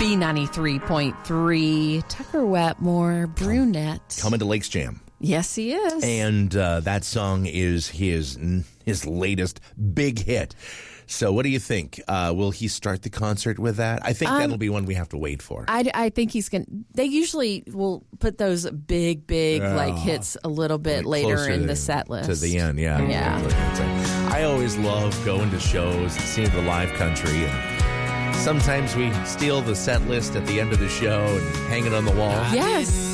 B93.3, Tucker Wetmore, Brunette. Coming to Lakes Jam. Yes, he is. And that song is his latest big hit. So what do you think? Will he start the concert with that? I think that'll be one we have to wait for. I think he's going to... They usually will put those big like hits a little bit later in the set list. To the end, yeah. Exactly. I always love going to shows, seeing the live country, and sometimes we steal the set list at the end of the show and hang it on the wall. Yes.